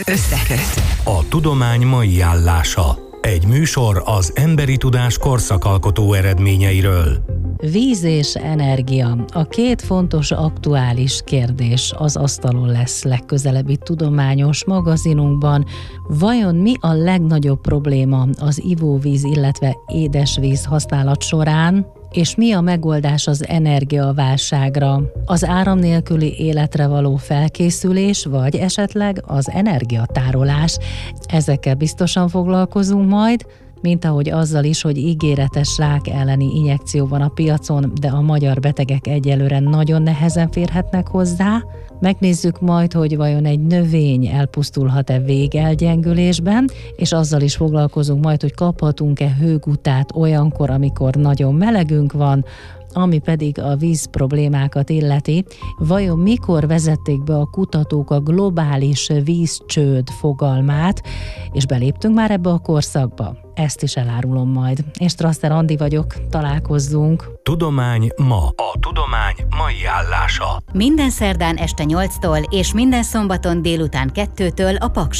összeköt. A tudomány mai állása. Egy műsor az emberi tudás korszakalkotó eredményeiről. Víz és energia. A két fontos aktuális kérdés az asztalon lesz legközelebbi tudományos magazinunkban. Vajon mi a legnagyobb probléma az ivóvíz, illetve édesvíz használat során? És mi a megoldás az energiaválságra? Az áram nélküli életre való felkészülés, vagy esetleg az energiatárolás? Ezekkel biztosan foglalkozunk majd, mint ahogy azzal is, hogy ígéretes rák elleni injekció van a piacon, de a magyar betegek egyelőre nagyon nehezen férhetnek hozzá. Megnézzük majd, hogy vajon egy növény elpusztulhat-e végelgyengülésben, és azzal is foglalkozunk majd, hogy kaphatunk-e hőgutát olyankor, amikor nagyon melegünk van, ami pedig a víz problémákat illeti. Vajon mikor vezették be a kutatók a globális vízcsőd fogalmát, és beléptünk már ebbe a korszakba? Ezt is elárulom majd. Én Strasser Andi vagyok, találkozzunk. Tudomány ma. A tudomány mai állása. Minden szerdán este 8-tól és minden szombaton délután 2-től a Paks